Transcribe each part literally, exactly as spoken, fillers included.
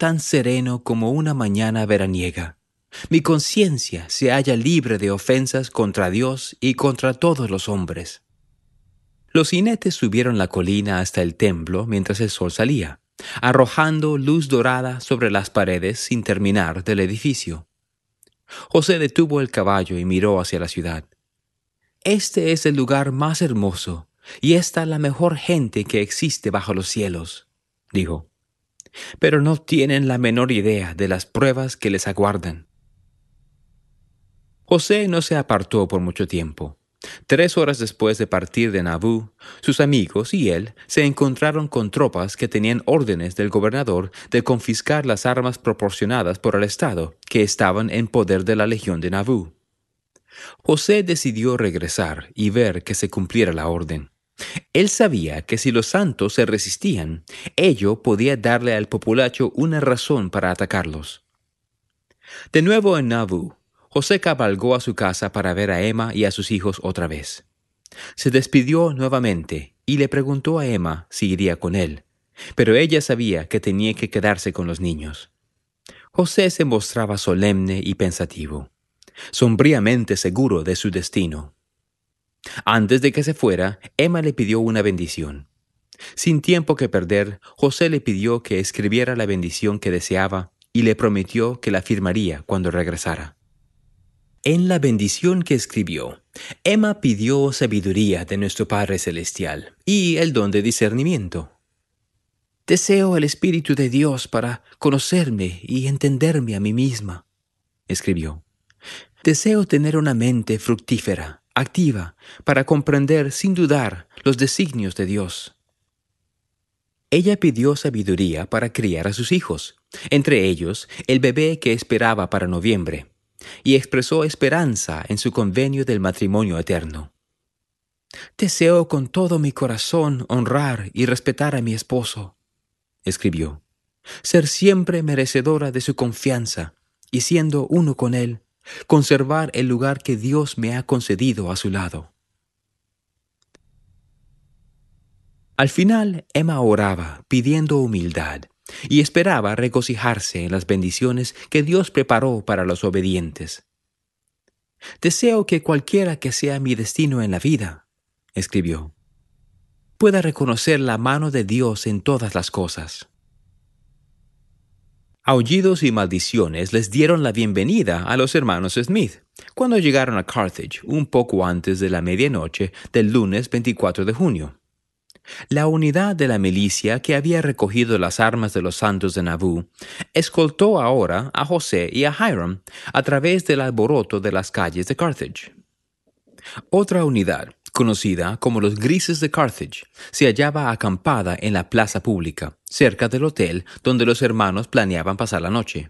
tan sereno como una mañana veraniega. Mi conciencia se halla libre de ofensas contra Dios y contra todos los hombres. Los jinetes subieron la colina hasta el templo mientras el sol salía, arrojando luz dorada sobre las paredes sin terminar del edificio. José detuvo el caballo y miró hacia la ciudad. Este es el lugar más hermoso, y esta la mejor gente que existe bajo los cielos, dijo. Pero no tienen la menor idea de las pruebas que les aguardan. José no se apartó por mucho tiempo. Tres horas después de partir de Nabú, sus amigos y él se encontraron con tropas que tenían órdenes del gobernador de confiscar las armas proporcionadas por el Estado que estaban en poder de la legión de Nabú. José decidió regresar y ver que se cumpliera la orden. Él sabía que si los santos se resistían, ello podía darle al populacho una razón para atacarlos. De nuevo en Nabú, José cabalgó a su casa para ver a Emma y a sus hijos otra vez. Se despidió nuevamente y le preguntó a Emma si iría con él, pero ella sabía que tenía que quedarse con los niños. José se mostraba solemne y pensativo, sombríamente seguro de su destino. Antes de que se fuera, Emma le pidió una bendición. Sin tiempo que perder, José le pidió que escribiera la bendición que deseaba y le prometió que la firmaría cuando regresara. En la bendición que escribió, Emma pidió sabiduría de nuestro Padre Celestial y el don de discernimiento. «Deseo el Espíritu de Dios para conocerme y entenderme a mí misma», escribió. «Deseo tener una mente fructífera, activa, para comprender sin dudar los designios de Dios». Ella pidió sabiduría para criar a sus hijos, entre ellos el bebé que esperaba para noviembre, y expresó esperanza en su convenio del matrimonio eterno. «Deseo con todo mi corazón honrar y respetar a mi esposo», escribió, «ser siempre merecedora de su confianza y siendo uno con él, conservar el lugar que Dios me ha concedido a su lado». Al final, Emma oraba pidiendo humildad y esperaba regocijarse en las bendiciones que Dios preparó para los obedientes. «Deseo que cualquiera que sea mi destino en la vida», escribió, «pueda reconocer la mano de Dios en todas las cosas». Aullidos y maldiciones les dieron la bienvenida a los hermanos Smith cuando llegaron a Carthage un poco antes de la medianoche del lunes veinticuatro de junio. La unidad de la milicia que había recogido las armas de los santos de Nabú escoltó ahora a José y a Hiram a través del alboroto de las calles de Carthage. Otra unidad, conocida como los Grises de Carthage, se hallaba acampada en la plaza pública, cerca del hotel donde los hermanos planeaban pasar la noche.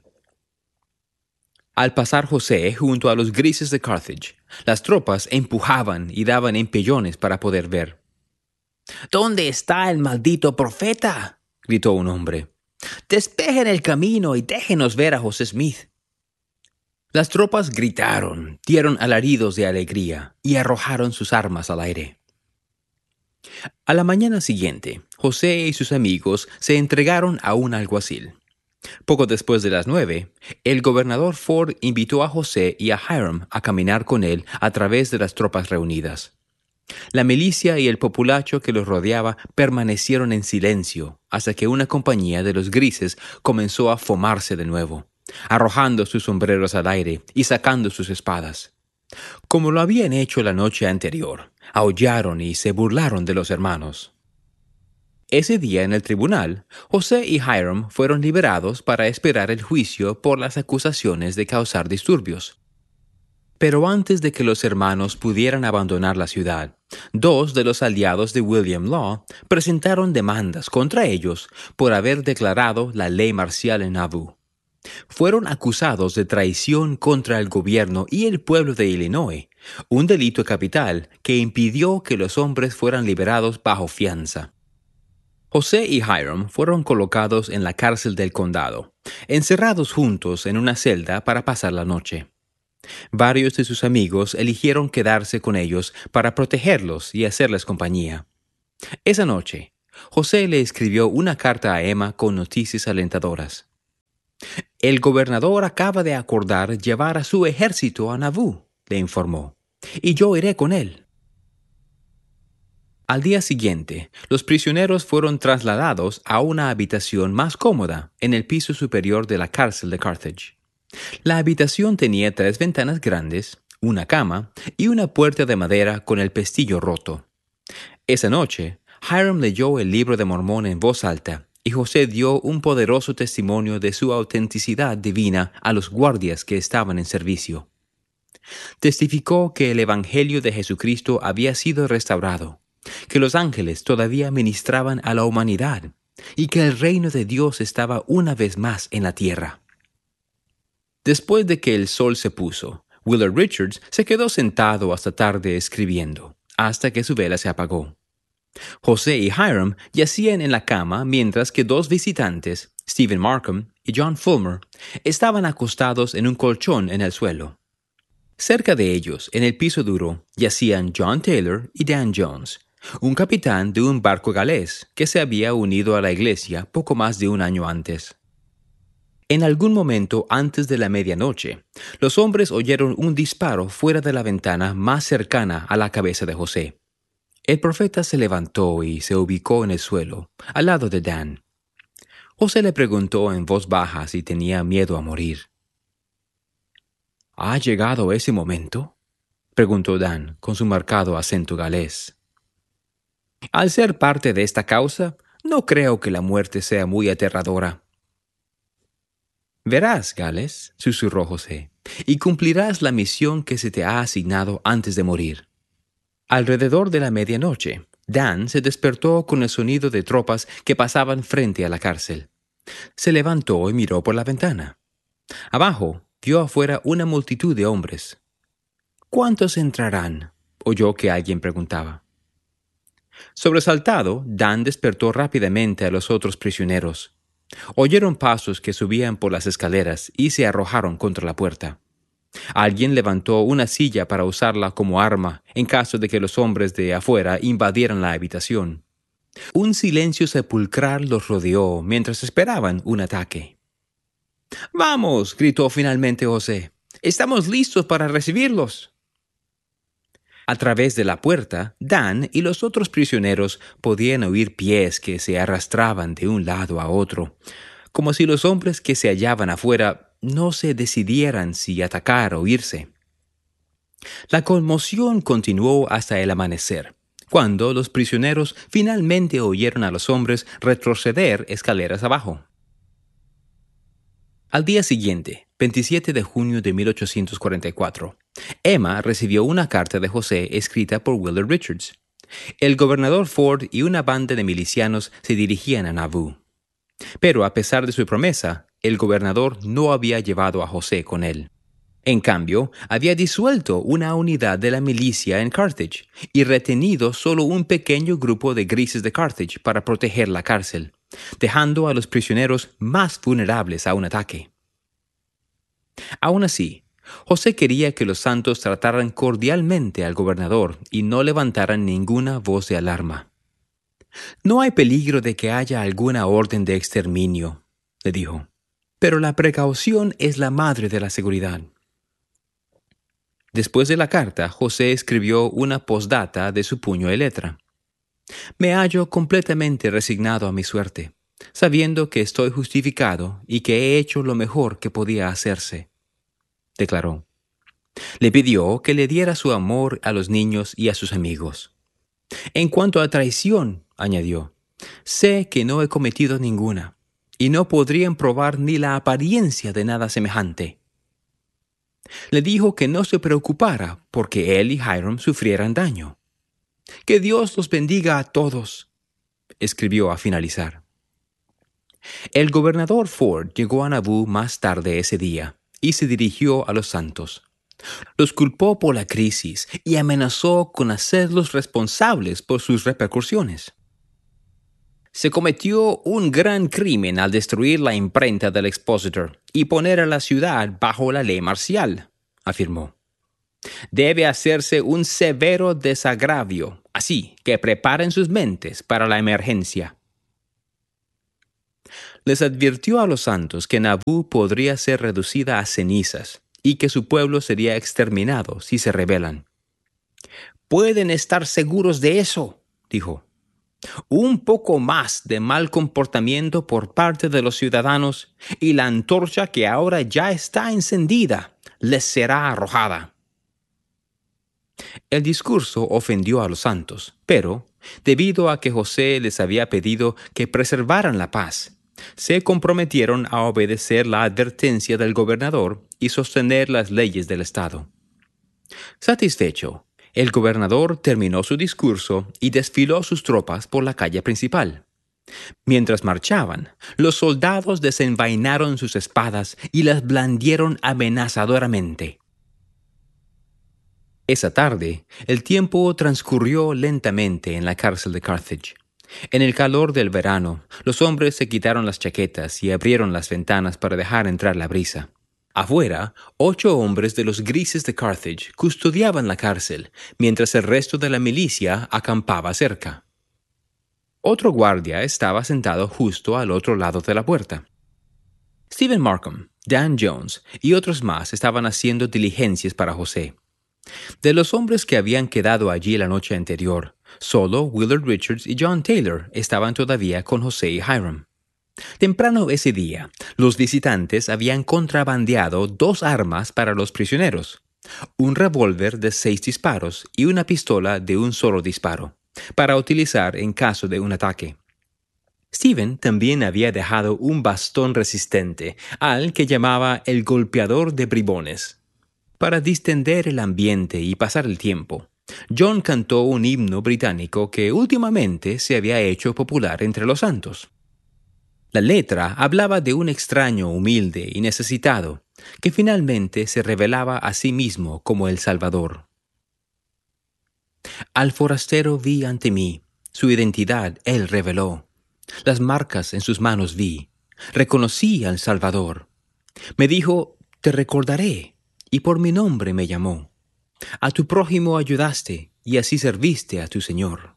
Al pasar José junto a los Grises de Carthage, las tropas empujaban y daban empellones para poder ver. «¿Dónde está el maldito profeta?», gritó un hombre. «Despejen el camino y déjenos ver a José Smith». Las tropas gritaron, dieron alaridos de alegría y arrojaron sus armas al aire. A la mañana siguiente, José y sus amigos se entregaron a un alguacil. Poco después de las nueve, el gobernador Ford invitó a José y a Hiram a caminar con él a través de las tropas reunidas. La milicia y el populacho que los rodeaba permanecieron en silencio hasta que una compañía de los Grises comenzó a formarse de nuevo, arrojando sus sombreros al aire y sacando sus espadas. Como lo habían hecho la noche anterior, aullaron y se burlaron de los hermanos. Ese día en el tribunal, José y Hiram fueron liberados para esperar el juicio por las acusaciones de causar disturbios. Pero antes de que los hermanos pudieran abandonar la ciudad, dos de los aliados de William Law presentaron demandas contra ellos por haber declarado la ley marcial en Nabú. Fueron acusados de traición contra el gobierno y el pueblo de Illinois, un delito capital que impidió que los hombres fueran liberados bajo fianza. José y Hiram fueron colocados en la cárcel del condado, encerrados juntos en una celda para pasar la noche. Varios de sus amigos eligieron quedarse con ellos para protegerlos y hacerles compañía. Esa noche, José le escribió una carta a Emma con noticias alentadoras. El gobernador acaba de acordar llevar a su ejército a Nauvoo, le informó, y yo iré con él. Al día siguiente, los prisioneros fueron trasladados a una habitación más cómoda en el piso superior de la cárcel de Carthage. La habitación tenía tres ventanas grandes, una cama y una puerta de madera con el pestillo roto. Esa noche, Hiram leyó el libro de Mormón en voz alta y José dio un poderoso testimonio de su autenticidad divina a los guardias que estaban en servicio. Testificó que el Evangelio de Jesucristo había sido restaurado, que los ángeles todavía ministraban a la humanidad y que el reino de Dios estaba una vez más en la tierra. Después de que el sol se puso, Willard Richards se quedó sentado hasta tarde escribiendo, hasta que su vela se apagó. José y Hiram yacían en la cama mientras que dos visitantes, Stephen Markham y John Fulmer, estaban acostados en un colchón en el suelo. Cerca de ellos, en el piso duro, yacían John Taylor y Dan Jones, un capitán de un barco galés que se había unido a la iglesia poco más de un año antes. En algún momento antes de la medianoche, los hombres oyeron un disparo fuera de la ventana más cercana a la cabeza de José. El profeta se levantó y se ubicó en el suelo, al lado de Dan. José le preguntó en voz baja si tenía miedo a morir. ¿Ha llegado ese momento?, preguntó Dan con su marcado acento galés. Al ser parte de esta causa, no creo que la muerte sea muy aterradora. Verás, Gales, susurró José, y cumplirás la misión que se te ha asignado antes de morir. Alrededor de la medianoche, Dan se despertó con el sonido de tropas que pasaban frente a la cárcel. Se levantó y miró por la ventana. Abajo, vio afuera una multitud de hombres. ¿Cuántos entrarán?, oyó que alguien preguntaba. Sobresaltado, Dan despertó rápidamente a los otros prisioneros. Oyeron pasos que subían por las escaleras y se arrojaron contra la puerta. Alguien levantó una silla para usarla como arma en caso de que los hombres de afuera invadieran la habitación. Un silencio sepulcral los rodeó mientras esperaban un ataque. ¡Vamos!, gritó finalmente José. ¡Estamos listos para recibirlos! A través de la puerta, Dan y los otros prisioneros podían oír pies que se arrastraban de un lado a otro, como si los hombres que se hallaban afuera no se decidieran si atacar o irse. La conmoción continuó hasta el amanecer, cuando los prisioneros finalmente oyeron a los hombres retroceder escaleras abajo. Al día siguiente, veintisiete de junio de mil ochocientos cuarenta y cuatro, Emma recibió una carta de José escrita por Willard Richards. El gobernador Ford y una banda de milicianos se dirigían a Nauvoo. Pero a pesar de su promesa, el gobernador no había llevado a José con él. En cambio, había disuelto una unidad de la milicia en Carthage y retenido solo un pequeño grupo de grises de Carthage para proteger la cárcel, dejando a los prisioneros más vulnerables a un ataque. Aún así, José quería que los santos trataran cordialmente al gobernador y no levantaran ninguna voz de alarma. «No hay peligro de que haya alguna orden de exterminio», le dijo, «pero la precaución es la madre de la seguridad». Después de la carta, José escribió una postdata de su puño y letra. «Me hallo completamente resignado a mi suerte, sabiendo que estoy justificado y que he hecho lo mejor que podía hacerse», declaró. Le pidió que le diera su amor a los niños y a sus amigos. «En cuanto a traición», añadió, «sé que no he cometido ninguna, y no podrían probar ni la apariencia de nada semejante». Le dijo que no se preocupara porque él y Hiram sufrieran daño. «Que Dios los bendiga a todos», escribió a finalizar. El gobernador Ford llegó a Nauvoo más tarde ese día y se dirigió a los santos. Los culpó por la crisis y amenazó con hacerlos responsables por sus repercusiones. «Se cometió un gran crimen al destruir la imprenta del Expositor y poner a la ciudad bajo la ley marcial», afirmó. «Debe hacerse un severo desagravio, así que preparen sus mentes para la emergencia». Les advirtió a los santos que Nabú podría ser reducida a cenizas y que su pueblo sería exterminado si se rebelan. «Pueden estar seguros de eso», dijo. «Un poco más de mal comportamiento por parte de los ciudadanos y la antorcha que ahora ya está encendida les será arrojada». El discurso ofendió a los santos, pero, debido a que José les había pedido que preservaran la paz, se comprometieron a obedecer la advertencia del gobernador y sostener las leyes del estado. Satisfecho, el gobernador terminó su discurso y desfiló sus tropas por la calle principal. Mientras marchaban, los soldados desenvainaron sus espadas y las blandieron amenazadoramente. Esa tarde, el tiempo transcurrió lentamente en la cárcel de Carthage. En el calor del verano, los hombres se quitaron las chaquetas y abrieron las ventanas para dejar entrar la brisa. Afuera, ocho hombres de los grises de Carthage custodiaban la cárcel, mientras el resto de la milicia acampaba cerca. Otro guardia estaba sentado justo al otro lado de la puerta. Stephen Markham, Dan Jones y otros más estaban haciendo diligencias para José. De los hombres que habían quedado allí la noche anterior, solo Willard Richards y John Taylor estaban todavía con José y Hiram. Temprano ese día, los visitantes habían contrabandeado dos armas para los prisioneros, un revólver de seis disparos y una pistola de un solo disparo, para utilizar en caso de un ataque. Stephen también había dejado un bastón resistente, al que llamaba el golpeador de bribones. Para distender el ambiente y pasar el tiempo, John cantó un himno británico que últimamente se había hecho popular entre los santos. La letra hablaba de un extraño humilde y necesitado, que finalmente se revelaba a sí mismo como el Salvador. Al forastero vi ante mí, su identidad él reveló. Las marcas en sus manos vi, reconocí al Salvador. Me dijo, te recordaré, y por mi nombre me llamó. A tu prójimo ayudaste, y así serviste a tu Señor.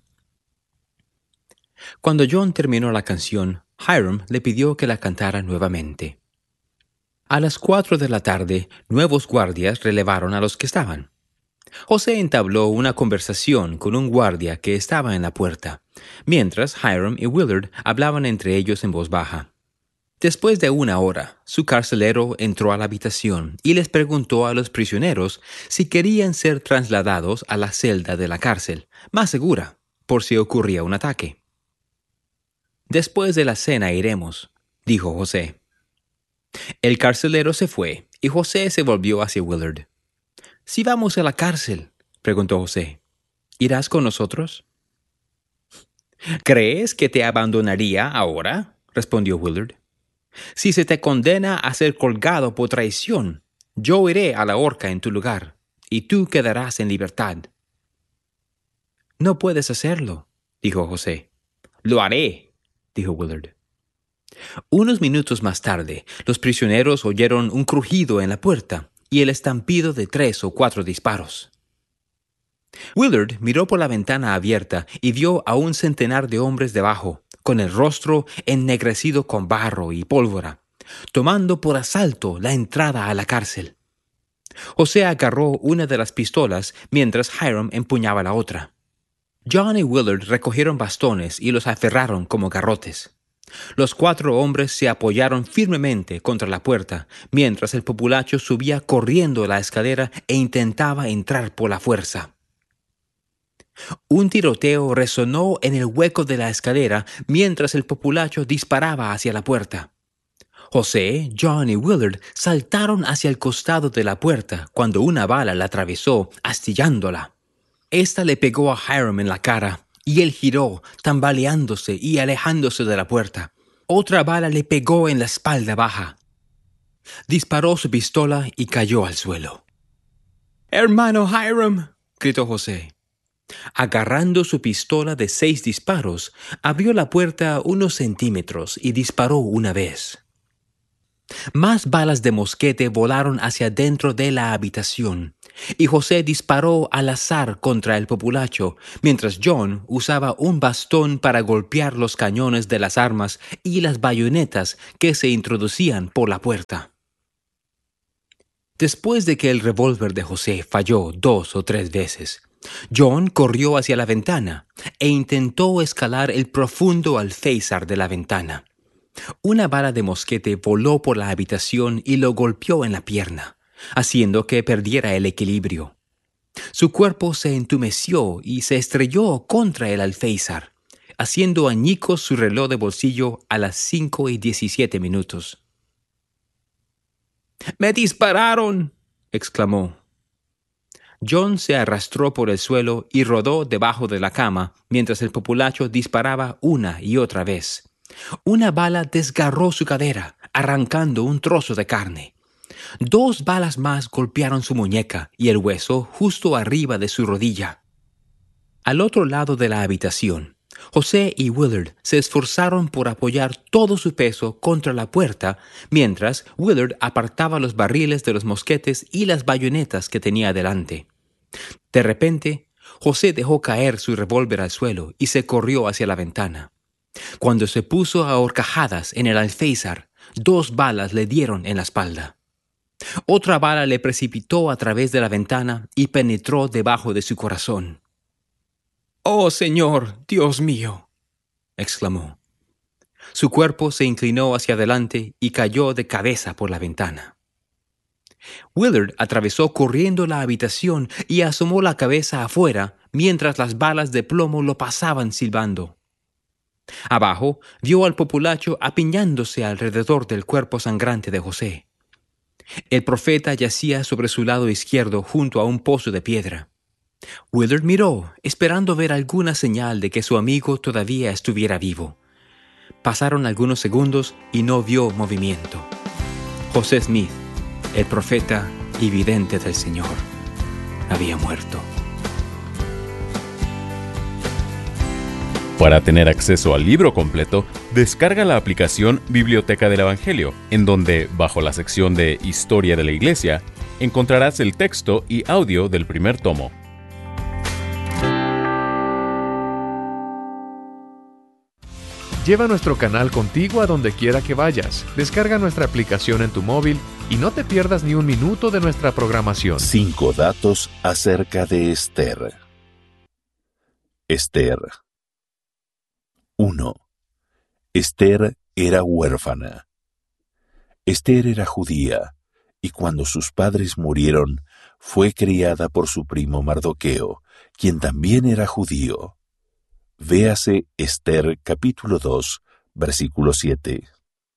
Cuando John terminó la canción, Hiram le pidió que la cantara nuevamente. A las cuatro de la tarde, nuevos guardias relevaron a los que estaban. José entabló una conversación con un guardia que estaba en la puerta, mientras Hiram y Willard hablaban entre ellos en voz baja. Después de una hora, su carcelero entró a la habitación y les preguntó a los prisioneros si querían ser trasladados a la celda de la cárcel, más segura, por si ocurría un ataque. «Después de la cena iremos», dijo José. El carcelero se fue y José se volvió hacia Willard. «Si vamos a la cárcel», preguntó José, «¿irás con nosotros?» «¿Crees que te abandonaría ahora?», respondió Willard. «Si se te condena a ser colgado por traición, yo iré a la horca en tu lugar, y tú quedarás en libertad». «No puedes hacerlo», dijo José. «Lo haré», dijo Willard. Unos minutos más tarde, los prisioneros oyeron un crujido en la puerta y el estampido de tres o cuatro disparos. Willard miró por la ventana abierta y vio a un centenar de hombres debajo, con el rostro ennegrecido con barro y pólvora, tomando por asalto la entrada a la cárcel. José agarró una de las pistolas mientras Hiram empuñaba la otra. John y Willard recogieron bastones y los aferraron como garrotes. Los cuatro hombres se apoyaron firmemente contra la puerta, mientras el populacho subía corriendo la escalera e intentaba entrar por la fuerza. Un tiroteo resonó en el hueco de la escalera mientras el populacho disparaba hacia la puerta. José, John y Willard saltaron hacia el costado de la puerta cuando una bala la atravesó, astillándola. Esta le pegó a Hiram en la cara y él giró, tambaleándose y alejándose de la puerta. Otra bala le pegó en la espalda baja. Disparó su pistola y cayó al suelo. «¡Hermano Hiram!», gritó José. Agarrando su pistola de seis disparos, abrió la puerta unos centímetros y disparó una vez. Más balas de mosquete volaron hacia dentro de la habitación, y José disparó al azar contra el populacho, mientras John usaba un bastón para golpear los cañones de las armas y las bayonetas que se introducían por la puerta. Después de que el revólver de José falló dos o tres veces, John corrió hacia la ventana e intentó escalar el profundo alféizar de la ventana. Una bala de mosquete voló por la habitación y lo golpeó en la pierna, haciendo que perdiera el equilibrio. Su cuerpo se entumeció y se estrelló contra el alféizar, haciendo añicos su reloj de bolsillo a las cinco y diecisiete minutos. ¡Me dispararon!, exclamó. John se arrastró por el suelo y rodó debajo de la cama mientras el populacho disparaba una y otra vez. Una bala desgarró su cadera, arrancando un trozo de carne. Dos balas más golpearon su muñeca y el hueso justo arriba de su rodilla. Al otro lado de la habitación, José y Willard se esforzaron por apoyar todo su peso contra la puerta, mientras Willard apartaba los barriles de los mosquetes y las bayonetas que tenía delante. De repente, José dejó caer su revólver al suelo y se corrió hacia la ventana. Cuando se puso a horcajadas en el alféizar, dos balas le dieron en la espalda. Otra bala le precipitó a través de la ventana y penetró debajo de su corazón. «¡Oh, Señor, Dios mío!», exclamó. Su cuerpo se inclinó hacia adelante y cayó de cabeza por la ventana. Willard atravesó corriendo la habitación y asomó la cabeza afuera mientras las balas de plomo lo pasaban silbando. Abajo vio al populacho apiñándose alrededor del cuerpo sangrante de José. El profeta yacía sobre su lado izquierdo junto a un pozo de piedra. Willard miró, esperando ver alguna señal de que su amigo todavía estuviera vivo. Pasaron algunos segundos y no vio movimiento. José Smith, el profeta y vidente del Señor, había muerto. Para tener acceso al libro completo, descarga la aplicación Biblioteca del Evangelio, en donde, bajo la sección de Historia de la Iglesia, encontrarás el texto y audio del primer tomo. Lleva nuestro canal contigo a donde quiera que vayas. Descarga nuestra aplicación en tu móvil y no te pierdas ni un minuto de nuestra programación. Cinco datos acerca de Esther. Esther. uno. Esther era huérfana. Esther era judía, y cuando sus padres murieron, fue criada por su primo Mardoqueo, quien también era judío. Véase Esther capítulo dos, versículo siete.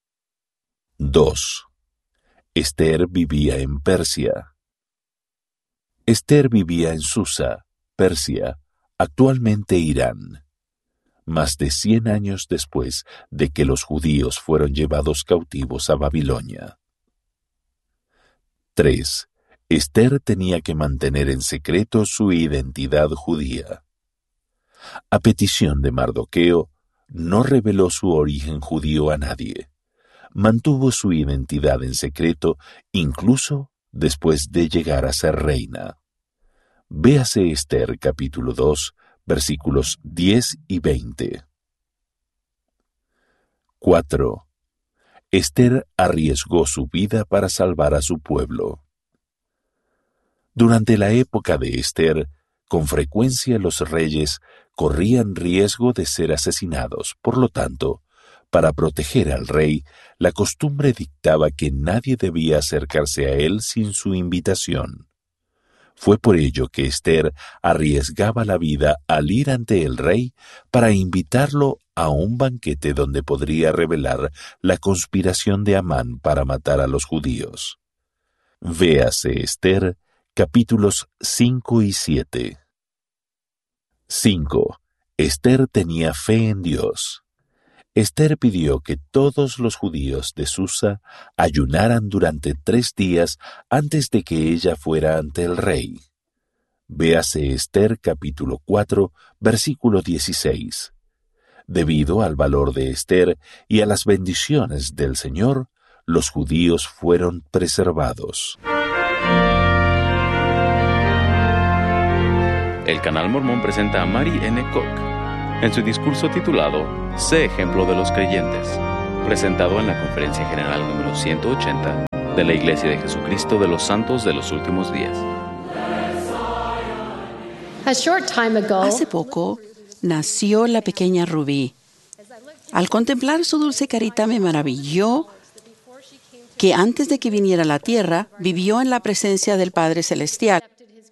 dos. Esther vivía en Persia. Esther vivía en Susa, Persia, actualmente Irán. Más de cien años después de que los judíos fueron llevados cautivos a Babilonia. tres. Esther tenía que mantener en secreto su identidad judía. A petición de Mardoqueo, no reveló su origen judío a nadie. Mantuvo su identidad en secreto incluso después de llegar a ser reina. Véase Esther capítulo dos, versículos diez y veinte. cuatro. Esther arriesgó su vida para salvar a su pueblo. Durante la época de Esther, con frecuencia los reyes corrían riesgo de ser asesinados. Por lo tanto, para proteger al rey, la costumbre dictaba que nadie debía acercarse a él sin su invitación. Fue por ello que Esther arriesgaba la vida al ir ante el rey para invitarlo a un banquete donde podría revelar la conspiración de Amán para matar a los judíos. Véase Esther, capítulos cinco y siete. cinco. Esther tenía fe en Dios. Esther pidió que todos los judíos de Susa ayunaran durante tres días antes de que ella fuera ante el rey. Véase Esther capítulo cuatro, versículo dieciséis. Debido al valor de Esther y a las bendiciones del Señor, los judíos fueron preservados. el Canal Mormón presenta a Mary N. Cook en su discurso titulado Sé ejemplo de los creyentes, presentado en la Conferencia General número ciento ochenta de la Iglesia de Jesucristo de los Santos de los Últimos Días. Hace poco nació la pequeña Ruby. Al contemplar su dulce carita me maravilló que antes de que viniera a la tierra, vivió en la presencia del Padre Celestial.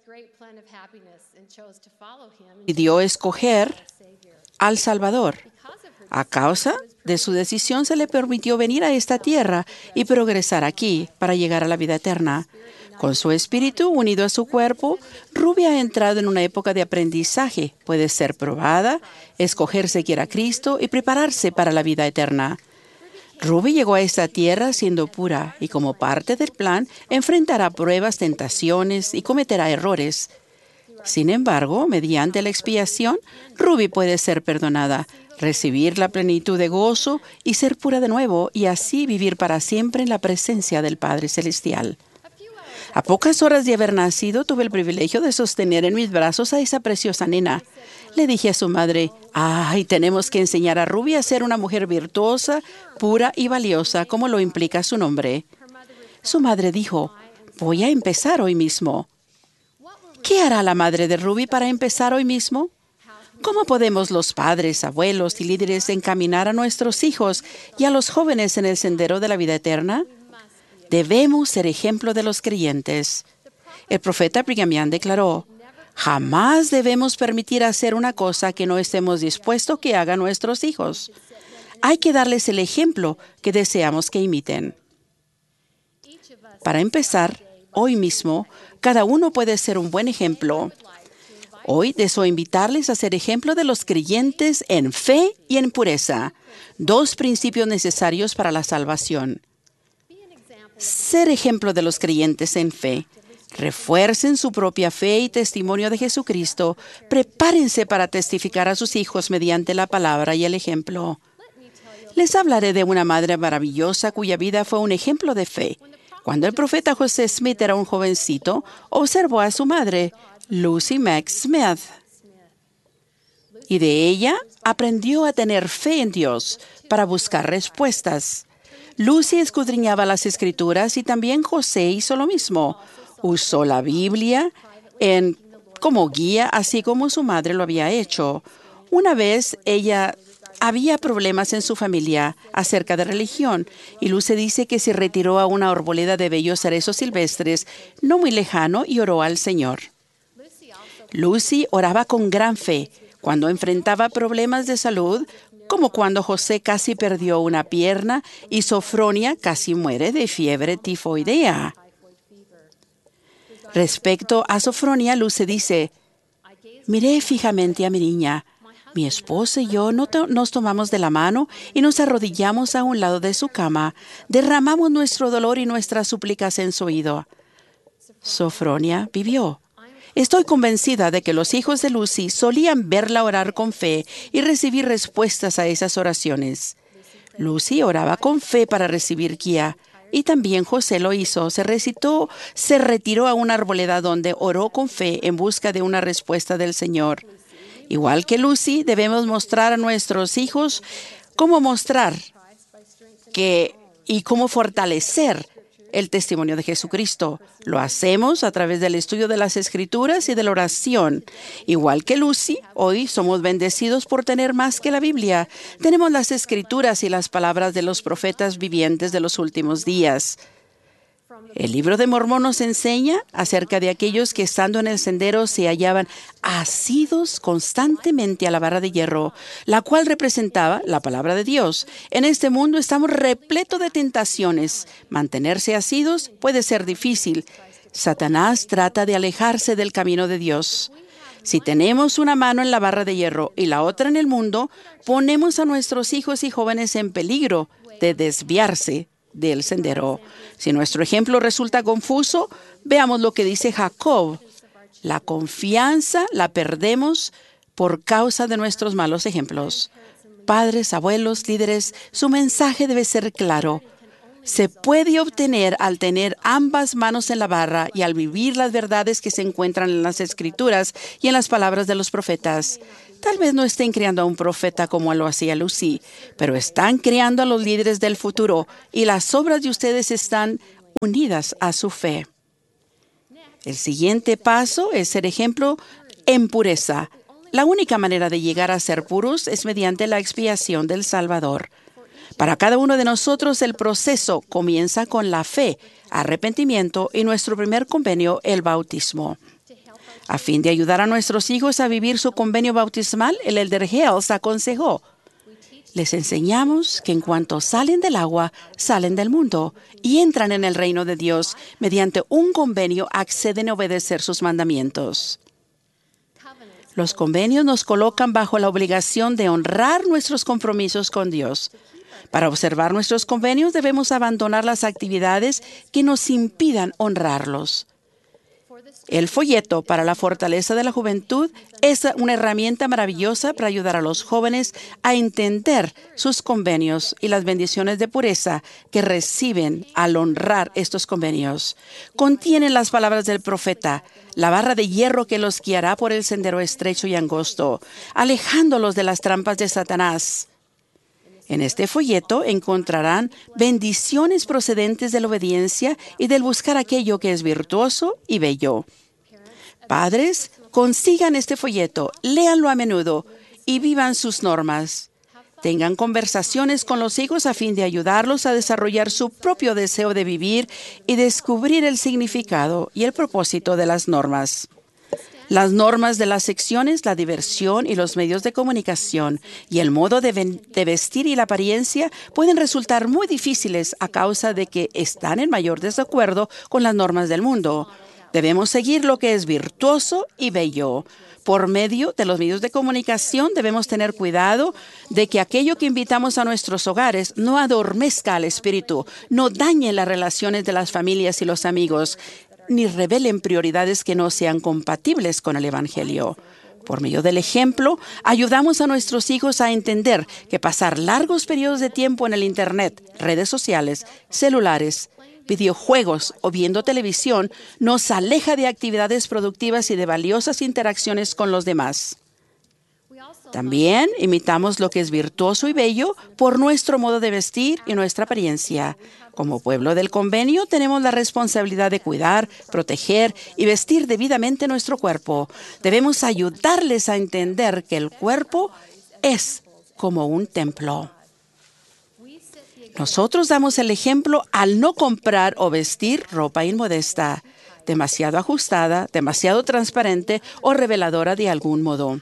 Decidió escoger al Salvador. A causa de su decisión se le permitió venir a esta tierra y progresar aquí para llegar a la vida eterna. Con su espíritu unido a su cuerpo, Ruby ha entrado en una época de aprendizaje. Puede ser probada, escoger seguir a Cristo y prepararse para la vida eterna. Ruby llegó a esta tierra siendo pura y como parte del plan enfrentará pruebas, tentaciones y cometerá errores. Sin embargo, mediante la expiación, Ruby puede ser perdonada, recibir la plenitud de gozo y ser pura de nuevo y así vivir para siempre en la presencia del Padre Celestial. A pocas horas de haber nacido, tuve el privilegio de sostener en mis brazos a esa preciosa nena. Le dije a su madre, ¡ay, tenemos que enseñar a Ruby a ser una mujer virtuosa, pura y valiosa, como lo implica su nombre! Su madre dijo, voy a empezar hoy mismo. ¿Qué hará la madre de Ruby para empezar hoy mismo? ¿Cómo podemos los padres, abuelos y líderes encaminar a nuestros hijos y a los jóvenes en el sendero de la vida eterna? Debemos ser ejemplo de los creyentes. El profeta Brigham Young declaró, jamás debemos permitir hacer una cosa que no estemos dispuestos que hagan nuestros hijos. Hay que darles el ejemplo que deseamos que imiten. Para empezar, hoy mismo, cada uno puede ser un buen ejemplo. Hoy deseo invitarles a ser ejemplo de los creyentes en fe y en pureza, dos principios necesarios para la salvación. Ser ejemplo de los creyentes en fe. Refuercen su propia fe y testimonio de Jesucristo. Prepárense para testificar a sus hijos mediante la palabra y el ejemplo. Les hablaré de una madre maravillosa cuya vida fue un ejemplo de fe. Cuando el profeta José Smith era un jovencito, observó a su madre, Lucy Max Smith, y de ella aprendió a tener fe en Dios para buscar respuestas. Lucy escudriñaba las Escrituras y también José hizo lo mismo. Usó la Biblia en, como guía, así como su madre lo había hecho. Una vez ella había problemas en su familia acerca de religión y Lucy dice que se retiró a una arboleda de bellos cerezos silvestres no muy lejano y oró al Señor. Lucy oraba con gran fe cuando enfrentaba problemas de salud, como cuando José casi perdió una pierna y Sofronia casi muere de fiebre tifoidea. Respecto a Sofronia, Lucy dice, miré fijamente a mi niña. Mi esposo y yo no to- nos tomamos de la mano y nos arrodillamos a un lado de su cama. Derramamos nuestro dolor y nuestras súplicas en su oído. Sofronia vivió. Estoy convencida de que los hijos de Lucy solían verla orar con fe y recibir respuestas a esas oraciones. Lucy oraba con fe para recibir guía, y también José lo hizo. Se recitó, se retiró a una arboleda donde oró con fe en busca de una respuesta del Señor. Igual que Lucy, debemos mostrar a nuestros hijos cómo mostrar que y cómo fortalecer el testimonio de Jesucristo. Lo hacemos a través del estudio de las Escrituras y de la oración. Igual que Lucy, hoy somos bendecidos por tener más que la Biblia. Tenemos las Escrituras y las palabras de los profetas vivientes de los últimos días. El libro de Mormón nos enseña acerca de aquellos que estando en el sendero se hallaban asidos constantemente a la barra de hierro, la cual representaba la palabra de Dios. En este mundo estamos repletos de tentaciones. Mantenerse asidos puede ser difícil. Satanás trata de alejarse del camino de Dios. Si tenemos una mano en la barra de hierro y la otra en el mundo, ponemos a nuestros hijos y jóvenes en peligro de desviarse del sendero. Si nuestro ejemplo resulta confuso, veamos lo que dice Jacob. La confianza la perdemos por causa de nuestros malos ejemplos. Padres, abuelos, líderes, su mensaje debe ser claro. se puede obtener al tener ambas manos en la barra y al vivir las verdades que se encuentran en las Escrituras y en las palabras de los profetas. Tal vez no estén creando a un profeta como lo hacía Lucy, pero están creando a los líderes del futuro y las obras de ustedes están unidas a su fe. El siguiente paso es ser ejemplo en pureza. La única manera de llegar a ser puros es mediante la expiación del Salvador. Para cada uno de nosotros el proceso comienza con la fe, arrepentimiento y nuestro primer convenio, el bautismo. A fin de ayudar a nuestros hijos a vivir su convenio bautismal, el elder Hales aconsejó: les enseñamos que en cuanto salen del agua, salen del mundo y entran en el reino de Dios. Mediante un convenio acceden a obedecer sus mandamientos. Los convenios nos colocan bajo la obligación de honrar nuestros compromisos con Dios. Para observar nuestros convenios debemos abandonar las actividades que nos impidan honrarlos. El folleto para la fortaleza de la juventud es una herramienta maravillosa para ayudar a los jóvenes a entender sus convenios y las bendiciones de pureza que reciben al honrar estos convenios. Contienen las palabras del profeta: la barra de hierro que los guiará por el sendero estrecho y angosto, alejándolos de las trampas de Satanás. En este folleto encontrarán bendiciones procedentes de la obediencia y del buscar aquello que es virtuoso y bello. Padres, consigan este folleto, léanlo a menudo y vivan sus normas. Tengan conversaciones con los hijos a fin de ayudarlos a desarrollar su propio deseo de vivir y descubrir el significado y el propósito de las normas. Las normas de las secciones, la diversión y los medios de comunicación y el modo de, de vestir y la apariencia pueden resultar muy difíciles a causa de que están en mayor desacuerdo con las normas del mundo. Debemos seguir lo que es virtuoso y bello. Por medio de los medios de comunicación debemos tener cuidado de que aquello que invitamos a nuestros hogares no adormezca al espíritu, no dañe las relaciones de las familias y los amigos, ni revelen prioridades que no sean compatibles con el Evangelio. Por medio del ejemplo, ayudamos a nuestros hijos a entender que pasar largos periodos de tiempo en el Internet, redes sociales, celulares, videojuegos o viendo televisión nos aleja de actividades productivas y de valiosas interacciones con los demás. También imitamos lo que es virtuoso y bello por nuestro modo de vestir y nuestra apariencia. Como pueblo del convenio, tenemos la responsabilidad de cuidar, proteger y vestir debidamente nuestro cuerpo. Debemos ayudarles a entender que el cuerpo es como un templo. Nosotros damos el ejemplo al no comprar o vestir ropa inmodesta, demasiado ajustada, demasiado transparente o reveladora de algún modo.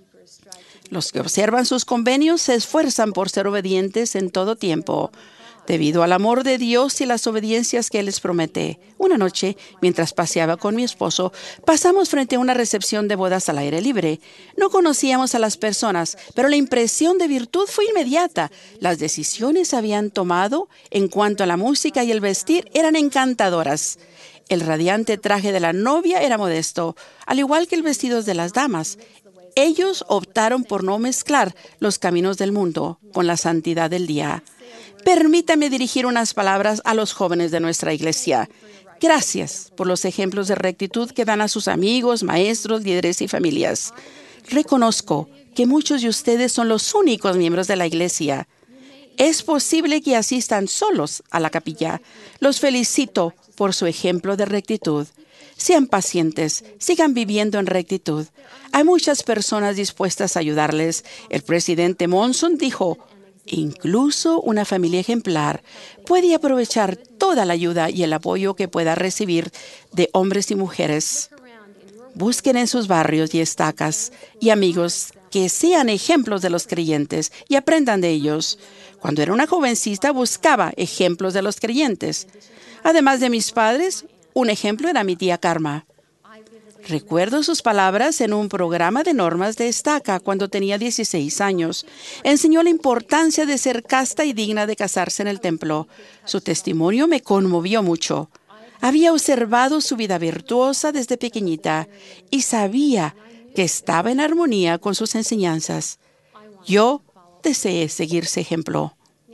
Los que observan sus convenios se esfuerzan por ser obedientes en todo tiempo, debido al amor de Dios y las obediencias que Él les promete. Una noche, mientras paseaba con mi esposo, pasamos frente a una recepción de bodas al aire libre. No conocíamos a las personas, pero la impresión de virtud fue inmediata. Las decisiones habían tomado en cuanto a la música y el vestir eran encantadoras. El radiante traje de la novia era modesto, al igual que el vestido de las damas. Ellos optaron por no mezclar los caminos del mundo con la santidad del día. Permítame dirigir unas palabras a los jóvenes de nuestra iglesia. Gracias por los ejemplos de rectitud que dan a sus amigos, maestros, líderes y familias. Reconozco que muchos de ustedes son los únicos miembros de la iglesia. Es posible que asistan solos a la capilla. Los felicito por su ejemplo de rectitud. Sean pacientes, sigan viviendo en rectitud. Hay muchas personas dispuestas a ayudarles. El presidente Monson dijo: incluso una familia ejemplar puede aprovechar toda la ayuda y el apoyo que pueda recibir de hombres y mujeres. Busquen en sus barrios y estacas y amigos que sean ejemplos de los creyentes y aprendan de ellos. Cuando era una jovencita buscaba ejemplos de los creyentes. Además de mis padres, un ejemplo era mi tía Karma. Recuerdo sus palabras en un programa de normas de estaca cuando tenía dieciséis años. Enseñó la importancia de ser casta y digna de casarse en el templo. Su testimonio me conmovió mucho. Había observado su vida virtuosa desde pequeñita y sabía que estaba en armonía con sus enseñanzas. Yo deseé seguir ese ejemplo.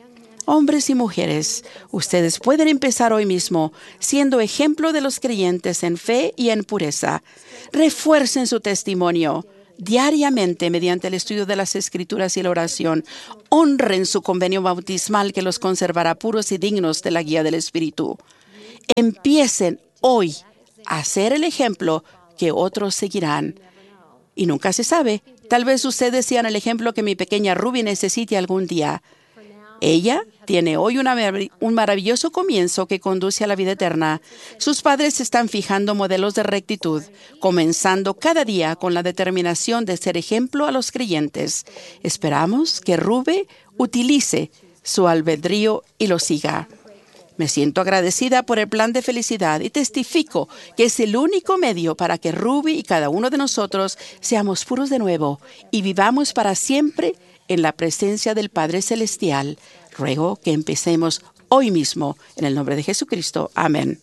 Hombres y mujeres, ustedes pueden empezar hoy mismo siendo ejemplo de los creyentes en fe y en pureza. Refuercen su testimonio diariamente mediante el estudio de las Escrituras y la oración. Honren su convenio bautismal que los conservará puros y dignos de la guía del Espíritu. Empiecen hoy a ser el ejemplo que otros seguirán. Y nunca se sabe, tal vez ustedes sean el ejemplo que mi pequeña Ruby necesite algún día. Ella tiene hoy una, un maravilloso comienzo que conduce a la vida eterna. Sus padres están fijando modelos de rectitud, comenzando cada día con la determinación de ser ejemplo a los creyentes. Esperamos que Ruby utilice su albedrío y lo siga. Me siento agradecida por el plan de felicidad y testifico que es el único medio para que Ruby y cada uno de nosotros seamos puros de nuevo y vivamos para siempre en la presencia del Padre Celestial. Ruego que empecemos hoy mismo en el nombre de Jesucristo. Amén.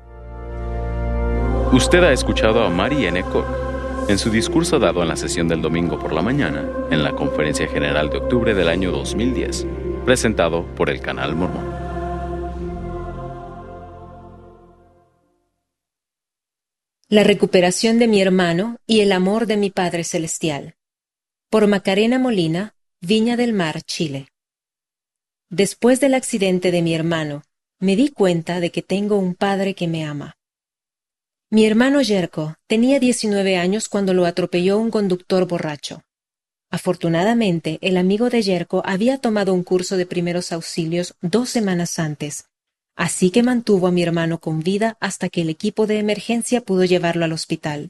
Usted ha escuchado a Mary N. Cook en su discurso dado en la sesión del domingo por la mañana en la Conferencia General de octubre del año dos mil diez, presentado por el Canal Mormón. La recuperación de mi hermano y el amor de mi Padre Celestial. Por Macarena Molina, Viña del Mar, Chile. Después del accidente de mi hermano, me di cuenta de que tengo un padre que me ama. Mi hermano Jerko tenía diecinueve años cuando lo atropelló un conductor borracho. Afortunadamente, el amigo de Jerko había tomado un curso de primeros auxilios dos semanas antes, así que mantuvo a mi hermano con vida hasta que el equipo de emergencia pudo llevarlo al hospital.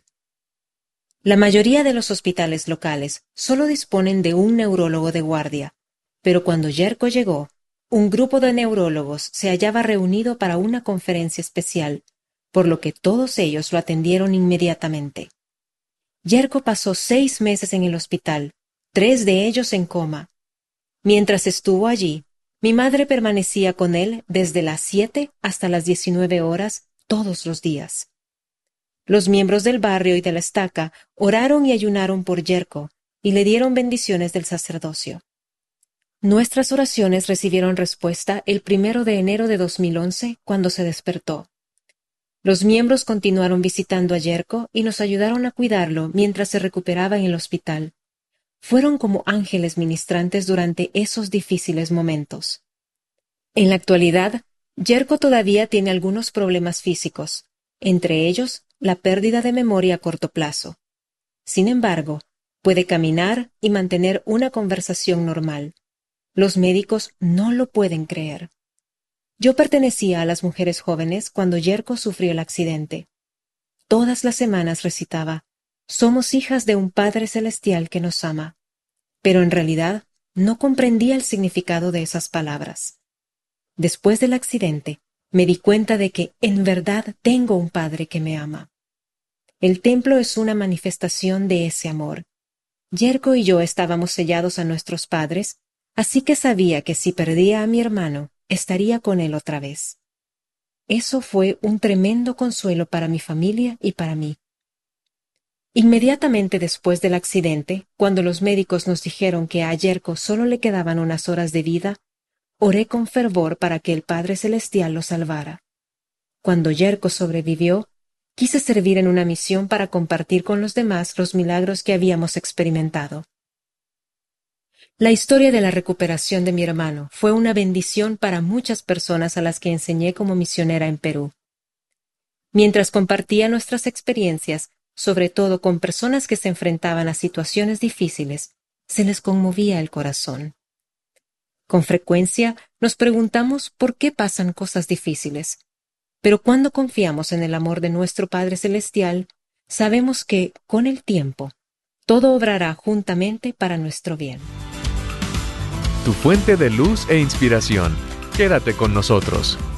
La mayoría de los hospitales locales solo disponen de un neurólogo de guardia, pero cuando Jerko llegó, un grupo de neurólogos se hallaba reunido para una conferencia especial, por lo que todos ellos lo atendieron inmediatamente. Jerko pasó seis meses en el hospital, tres de ellos en coma. Mientras estuvo allí, mi madre permanecía con él desde las siete hasta las diecinueve horas todos los días. Los miembros del barrio y de la estaca oraron y ayunaron por Jerko y le dieron bendiciones del sacerdocio. Nuestras oraciones recibieron respuesta el primero de enero de dos mil once cuando se despertó. Los miembros continuaron visitando a Jerko y nos ayudaron a cuidarlo mientras se recuperaba en el hospital. Fueron como ángeles ministrantes durante esos difíciles momentos. En la actualidad, Jerko todavía tiene algunos problemas físicos, entre ellos la pérdida de memoria a corto plazo. Sin embargo, puede caminar y mantener una conversación normal. Los médicos no lo pueden creer. Yo pertenecía a las mujeres jóvenes cuando Jerko sufrió el accidente. Todas las semanas recitaba: «Somos hijas de un Padre Celestial que nos ama». Pero en realidad no comprendía el significado de esas palabras. Después del accidente, me di cuenta de que en verdad tengo un Padre que me ama. El templo es una manifestación de ese amor. Jerko y yo estábamos sellados a nuestros padres, así que sabía que si perdía a mi hermano, estaría con él otra vez. Eso fue un tremendo consuelo para mi familia y para mí. Inmediatamente después del accidente, cuando los médicos nos dijeron que a Jerko solo le quedaban unas horas de vida, oré con fervor para que el Padre Celestial lo salvara. Cuando Jerko sobrevivió, quise servir en una misión para compartir con los demás los milagros que habíamos experimentado. La historia de la recuperación de mi hermano fue una bendición para muchas personas a las que enseñé como misionera en Perú. Mientras compartía nuestras experiencias, sobre todo con personas que se enfrentaban a situaciones difíciles, se les conmovía el corazón. Con frecuencia nos preguntamos por qué pasan cosas difíciles, pero cuando confiamos en el amor de nuestro Padre Celestial, sabemos que, con el tiempo, todo obrará juntamente para nuestro bien. Tu fuente de luz e inspiración. Quédate con nosotros.